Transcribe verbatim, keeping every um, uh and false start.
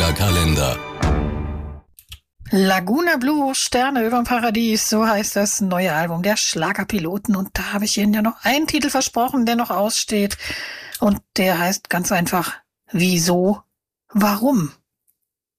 Schlagerkalender. Laguna Blue, Sterne überm Paradies, so heißt das neue Album der Schlagerpiloten. Und da habe ich Ihnen ja noch einen Titel versprochen, der noch aussteht. Und der heißt ganz einfach, Wieso, Warum?